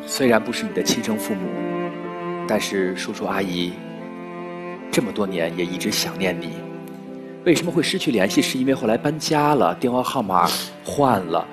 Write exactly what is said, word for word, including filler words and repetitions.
虽然不是你的亲生父母，但是叔叔阿姨这么多年也一直想念你。为什么会失去联系？是因为后来搬家了，电话号码换了，